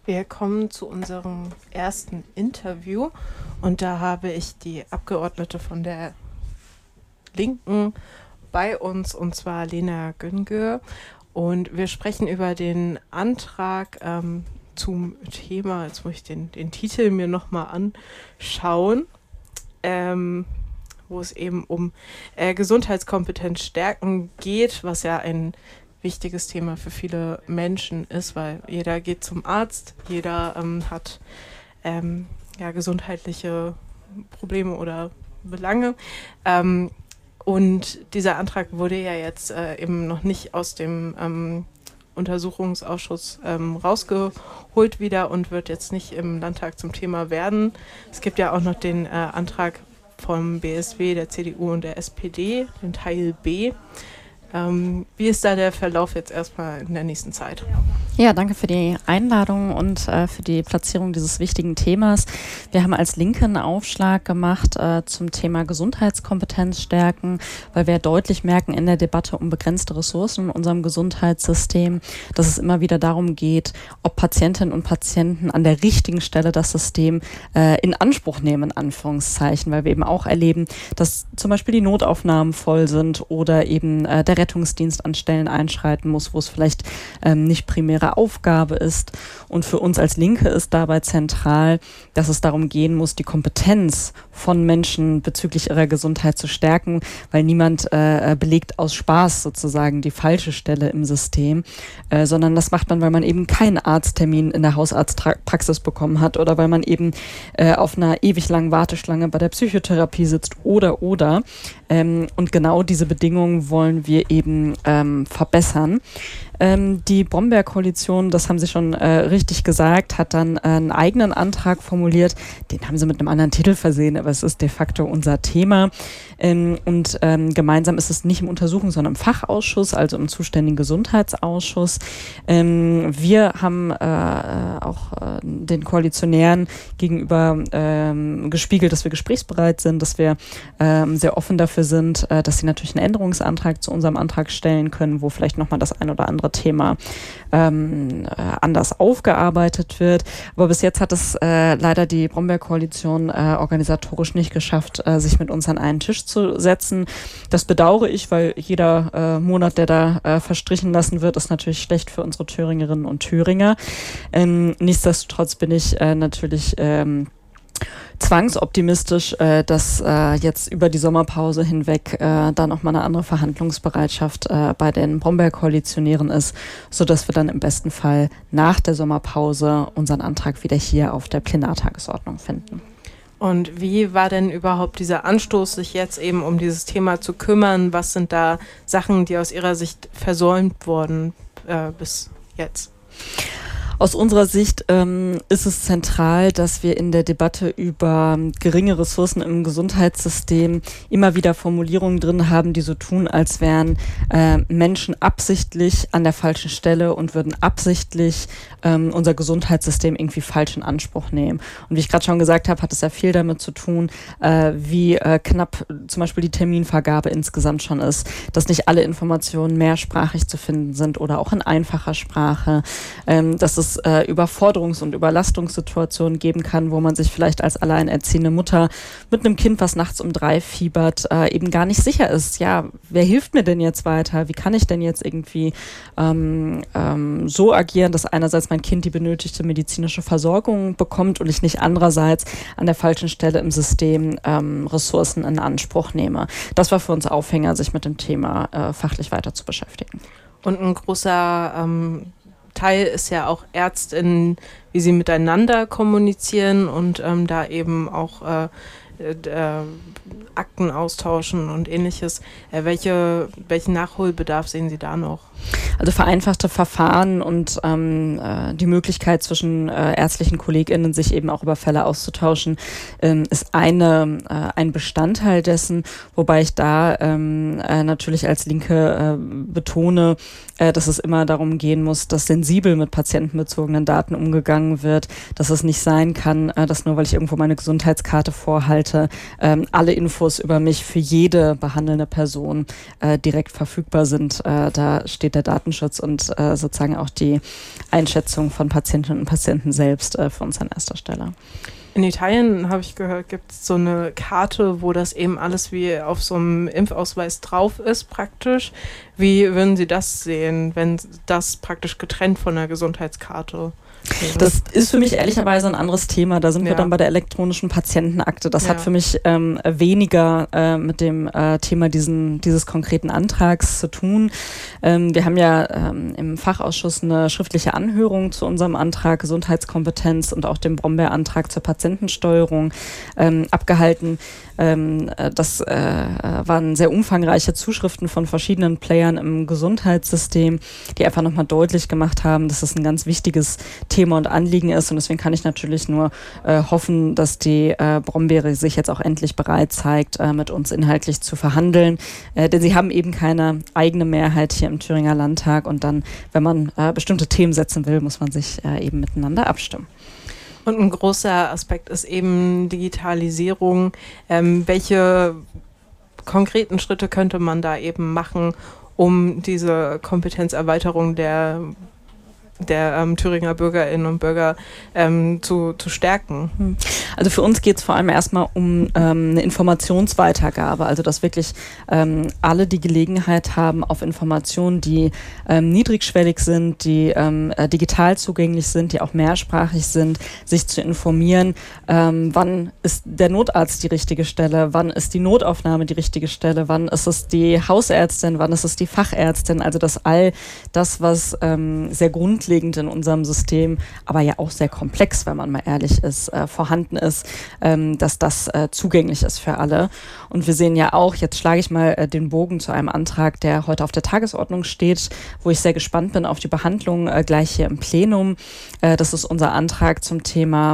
Wir kommen zu unserem ersten Interview und da habe ich die Abgeordnete von der Linken bei uns, und zwar Lena Güngör. Und wir sprechen über den Antrag zum Thema, jetzt muss ich den Titel mir nochmal anschauen, wo es eben um Gesundheitskompetenz stärken geht, was ja ein wichtiges Thema für viele Menschen ist, weil jeder geht zum Arzt, jeder hat gesundheitliche Probleme oder Belange. Und dieser Antrag wurde ja jetzt eben noch nicht aus dem Untersuchungsausschuss rausgeholt wieder und wird jetzt nicht im Landtag zum Thema werden. Es gibt ja auch noch den Antrag vom BSW, der CDU und der SPD, den Teil B. Wie ist da der Verlauf jetzt erstmal in der nächsten Zeit? Ja, danke für die Einladung und für die Platzierung dieses wichtigen Themas. Wir haben als Linke einen Aufschlag gemacht zum Thema Gesundheitskompetenz stärken, weil wir deutlich merken in der Debatte um begrenzte Ressourcen in unserem Gesundheitssystem, dass es immer wieder darum geht, ob Patientinnen und Patienten an der richtigen Stelle das System in Anspruch nehmen, in Anführungszeichen, weil wir eben auch erleben, dass zum Beispiel die Notaufnahmen voll sind oder eben der Rettungsdienst an Stellen einschreiten muss, wo es vielleicht nicht primäre Aufgabe ist. Und für uns als Linke ist dabei zentral, dass es darum gehen muss, die Kompetenz von Menschen bezüglich ihrer Gesundheit zu stärken, weil niemand belegt aus Spaß sozusagen die falsche Stelle im System, sondern das macht man, weil man eben keinen Arzttermin in der Hausarztpraxis bekommen hat oder weil man eben auf einer ewig langen Warteschlange bei der Psychotherapie sitzt oder. Und genau diese Bedingungen wollen wir eben verbessern. Die Bromberg-Koalition, das haben Sie schon richtig gesagt, hat dann einen eigenen Antrag formuliert. Den haben sie mit einem anderen Titel versehen, aber es ist de facto unser Thema. Und gemeinsam ist es nicht im Untersuchungs-, sondern im Fachausschuss, also im zuständigen Gesundheitsausschuss. Wir haben auch den Koalitionären gegenüber gespiegelt, dass wir gesprächsbereit sind, dass wir sehr offen dafür sind, dass sie natürlich einen Änderungsantrag zu unserem Antrag stellen können, wo vielleicht nochmal das ein oder andere Thema anders aufgearbeitet wird. Aber bis jetzt hat es leider die Bromberg-Koalition organisatorisch nicht geschafft, sich mit uns an einen Tisch zu setzen. Das bedauere ich, weil jeder Monat, der da verstrichen lassen wird, ist natürlich schlecht für unsere Thüringerinnen und Thüringer. Nichtsdestotrotz bin ich natürlich zwangsoptimistisch, dass jetzt über die Sommerpause hinweg da nochmal eine andere Verhandlungsbereitschaft bei den Bromberg-Koalitionären ist, sodass wir dann im besten Fall nach der Sommerpause unseren Antrag wieder hier auf der Plenartagesordnung finden. Und wie war denn überhaupt dieser Anstoß, sich jetzt eben um dieses Thema zu kümmern? Was sind da Sachen, die aus Ihrer Sicht versäumt wurden bis jetzt? Aus unserer Sicht ist es zentral, dass wir in der Debatte über geringe Ressourcen im Gesundheitssystem immer wieder Formulierungen drin haben, die so tun, als wären Menschen absichtlich an der falschen Stelle und würden absichtlich unser Gesundheitssystem irgendwie falsch in Anspruch nehmen. Und wie ich gerade schon gesagt habe, hat es ja viel damit zu tun, wie knapp zum Beispiel die Terminvergabe insgesamt schon ist, dass nicht alle Informationen mehrsprachig zu finden sind oder auch in einfacher Sprache, dass es Überforderungs- und Überlastungssituationen geben kann, wo man sich vielleicht als alleinerziehende Mutter mit einem Kind, was nachts um 3 fiebert, eben gar nicht sicher ist. Ja, wer hilft mir denn jetzt weiter? Wie kann ich denn jetzt irgendwie so agieren, dass einerseits mein Kind die benötigte medizinische Versorgung bekommt und ich nicht andererseits an der falschen Stelle im System Ressourcen in Anspruch nehme? Das war für uns Aufhänger, sich mit dem Thema fachlich weiter zu beschäftigen. Und ein großer Teil ist ja auch Ärztinnen, wie sie miteinander kommunizieren und da eben auch Akten austauschen und Ähnliches. Welchen Nachholbedarf sehen Sie da noch? Also vereinfachte Verfahren und die Möglichkeit zwischen ärztlichen KollegInnen, sich eben auch über Fälle auszutauschen, ist ein Bestandteil dessen, wobei ich da natürlich als Linke betone, dass es immer darum gehen muss, dass sensibel mit patientenbezogenen Daten umgegangen wird, dass es nicht sein kann, dass nur weil ich irgendwo meine Gesundheitskarte vorhalte, Seite alle Infos über mich für jede behandelnde Person direkt verfügbar sind. Da steht der Datenschutz und sozusagen auch die Einschätzung von Patientinnen und Patienten selbst für uns an erster Stelle. In Italien, habe ich gehört, gibt es so eine Karte, wo das eben alles wie auf so einem Impfausweis drauf ist praktisch. Wie würden Sie das sehen, wenn das praktisch getrennt von der Gesundheitskarte wäre? Das ist für mich ehrlicherweise ein anderes Thema. Da sind wir dann bei der elektronischen Patientenakte. Das hat für mich weniger mit dem Thema dieses konkreten Antrags zu tun. Wir haben ja im Fachausschuss eine schriftliche Anhörung zu unserem Antrag Gesundheitskompetenz und auch dem Brombeer-Antrag zur Patientensteuerung abgehalten. Das waren sehr umfangreiche Zuschriften von verschiedenen Playern im Gesundheitssystem, die einfach nochmal deutlich gemacht haben, dass das ein ganz wichtiges Thema und Anliegen ist. Und deswegen kann ich natürlich nur hoffen, dass die Brombeere sich jetzt auch endlich bereit zeigt, mit uns inhaltlich zu verhandeln. Denn sie haben eben keine eigene Mehrheit hier im Thüringer Landtag. Und dann, wenn man bestimmte Themen setzen will, muss man sich eben miteinander abstimmen. Und ein großer Aspekt ist eben Digitalisierung. Welche konkreten Schritte könnte man da eben machen, um diese Kompetenzerweiterung der Thüringer Bürgerinnen und Bürger zu stärken? Also für uns geht es vor allem erstmal um eine Informationsweitergabe, also dass wirklich alle die Gelegenheit haben auf Informationen, die niedrigschwellig sind, die digital zugänglich sind, die auch mehrsprachig sind, sich zu informieren, wann ist der Notarzt die richtige Stelle, wann ist die Notaufnahme die richtige Stelle, wann ist es die Hausärztin, wann ist es die Fachärztin, also dass all das, was sehr grundlegend in unserem System, aber ja auch sehr komplex, wenn man mal ehrlich ist, vorhanden ist, dass das zugänglich ist für alle. Und wir sehen ja auch, jetzt schlage ich mal den Bogen zu einem Antrag, der heute auf der Tagesordnung steht, wo ich sehr gespannt bin auf die Behandlung gleich hier im Plenum. Das ist unser Antrag zum Thema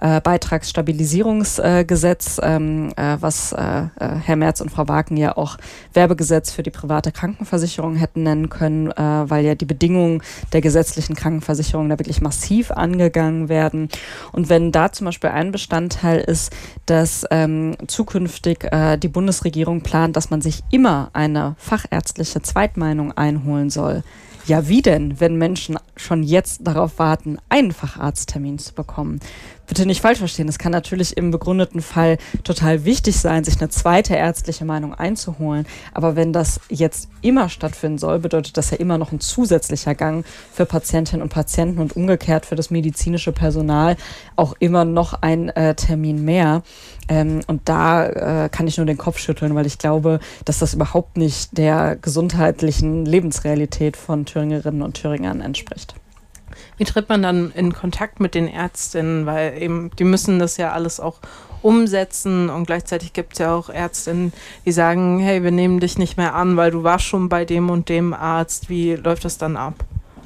Beitragsstabilisierungsgesetz, was Herr Merz und Frau Waken ja auch Werbegesetz für die private Krankenversicherung hätten nennen können, weil ja die Bedingungen der gesetzlichen Krankenversicherung da wirklich massiv angegangen werden. Und wenn da zum Beispiel ein Bestandteil ist, dass zukünftig die Bundesregierung plant, dass man sich immer eine fachärztliche Zweitmeinung einholen soll. Ja, wie denn, wenn Menschen schon jetzt darauf warten, einen Facharzttermin zu bekommen? Bitte nicht falsch verstehen, es kann natürlich im begründeten Fall total wichtig sein, sich eine zweite ärztliche Meinung einzuholen. Aber wenn das jetzt immer stattfinden soll, bedeutet das ja immer noch ein zusätzlicher Gang für Patientinnen und Patienten und umgekehrt für das medizinische Personal auch immer noch ein Termin mehr. Und da kann ich nur den Kopf schütteln, weil ich glaube, dass das überhaupt nicht der gesundheitlichen Lebensrealität von Thüringerinnen und Thüringern entspricht. Wie tritt man dann in Kontakt mit den Ärztinnen? Weil eben, die müssen das ja alles auch umsetzen und gleichzeitig gibt es ja auch Ärztinnen, die sagen, hey, wir nehmen dich nicht mehr an, weil du warst schon bei dem und dem Arzt. Wie läuft das dann ab?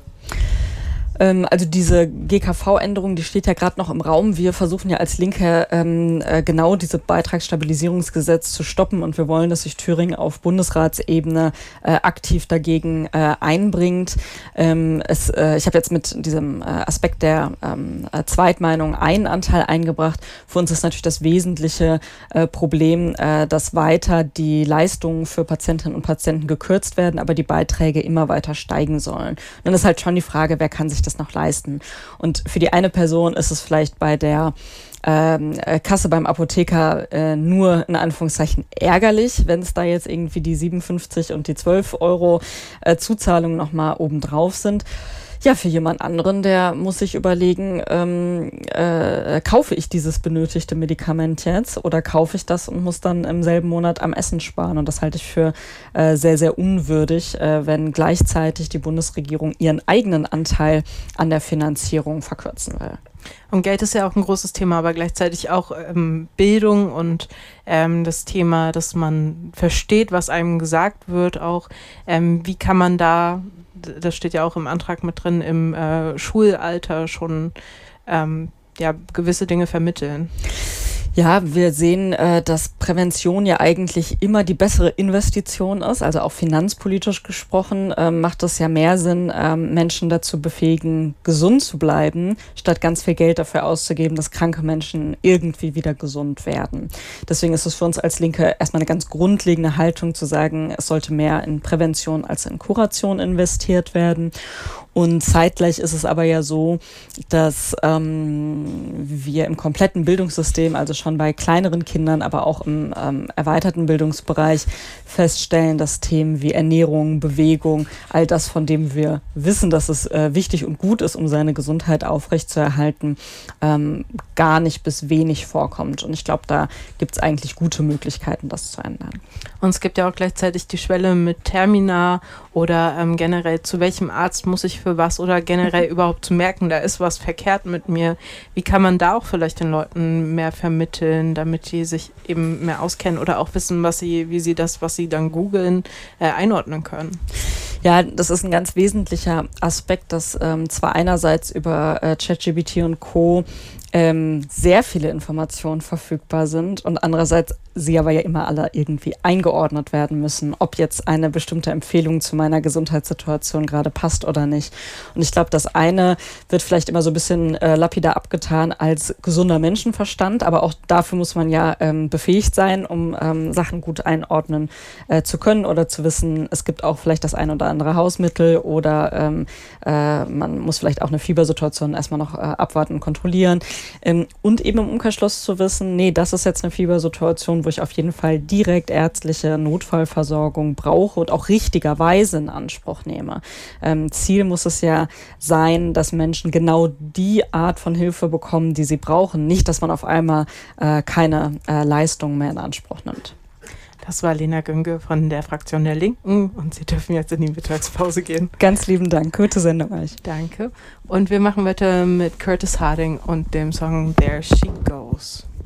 Also diese GKV-Änderung, die steht ja gerade noch im Raum. Wir versuchen ja als Linke genau diese Beitragsstabilisierungsgesetz zu stoppen und wir wollen, dass sich Thüringen auf Bundesratsebene aktiv dagegen einbringt. Ich habe jetzt mit diesem Aspekt der Zweitmeinung einen Anteil eingebracht. Für uns ist natürlich das wesentliche Problem, dass weiter die Leistungen für Patientinnen und Patienten gekürzt werden, aber die Beiträge immer weiter steigen sollen. Und dann ist halt schon die Frage, wer kann sich das noch leisten? Und für die eine Person ist es vielleicht bei der Kasse beim Apotheker nur in Anführungszeichen ärgerlich, wenn es da jetzt irgendwie die 57 und die 12 Euro Zuzahlung nochmal obendrauf sind. Ja, für jemand anderen, der muss sich überlegen, kaufe ich dieses benötigte Medikament jetzt oder kaufe ich das und muss dann im selben Monat am Essen sparen? Und das halte ich für sehr, sehr unwürdig, wenn gleichzeitig die Bundesregierung ihren eigenen Anteil an der Finanzierung verkürzen will. Und Geld ist ja auch ein großes Thema, aber gleichzeitig auch Bildung und das Thema, dass man versteht, was einem gesagt wird, auch wie kann man da, das steht ja auch im Antrag mit drin, im Schulalter schon gewisse Dinge vermitteln. Ja, wir sehen, dass Prävention ja eigentlich immer die bessere Investition ist. Also auch finanzpolitisch gesprochen macht es ja mehr Sinn, Menschen dazu befähigen, gesund zu bleiben, statt ganz viel Geld dafür auszugeben, dass kranke Menschen irgendwie wieder gesund werden. Deswegen ist es für uns als Linke erstmal eine ganz grundlegende Haltung zu sagen, es sollte mehr in Prävention als in Kuration investiert werden. Und zeitgleich ist es aber ja so, dass wir im kompletten Bildungssystem, also schon bei kleineren Kindern, aber auch im erweiterten Bildungsbereich feststellen, dass Themen wie Ernährung, Bewegung, all das, von dem wir wissen, dass es wichtig und gut ist, um seine Gesundheit aufrechtzuerhalten, gar nicht bis wenig vorkommt. Und ich glaube, da gibt es eigentlich gute Möglichkeiten, das zu ändern. Und es gibt ja auch gleichzeitig die Schwelle mit Termina oder generell, zu welchem Arzt muss ich für was oder generell überhaupt zu merken, da ist was verkehrt mit mir. Wie kann man da auch vielleicht den Leuten mehr vermitteln, damit die sich eben mehr auskennen oder auch wissen, wie sie das, was sie dann googeln, einordnen können? Ja, das ist ein ganz wesentlicher Aspekt, dass zwar einerseits über ChatGPT und Co. sehr viele Informationen verfügbar sind und andererseits sie aber ja immer alle irgendwie eingeordnet werden müssen, ob jetzt eine bestimmte Empfehlung zu meiner Gesundheitssituation gerade passt oder nicht. Und ich glaube, das eine wird vielleicht immer so ein bisschen lapidar abgetan als gesunder Menschenverstand, aber auch dafür muss man ja befähigt sein, um Sachen gut einordnen zu können oder zu wissen, es gibt auch vielleicht das ein oder andere Hausmittel oder man muss vielleicht auch eine Fiebersituation erstmal noch abwarten und kontrollieren. Und eben im Umkehrschluss zu wissen, nee, das ist jetzt eine Fiebersituation, wo ich auf jeden Fall direkt ärztliche Notfallversorgung brauche und auch richtigerweise in Anspruch nehme. Ziel muss es ja sein, dass Menschen genau die Art von Hilfe bekommen, die sie brauchen. Nicht, dass man auf einmal keine Leistung mehr in Anspruch nimmt. Das war Lena Gönge von der Fraktion der Linken und Sie dürfen jetzt in die Mittagspause gehen. Ganz lieben Dank. Gute Sendung euch. Danke. Und wir machen weiter mit Curtis Harding und dem Song There She Goes.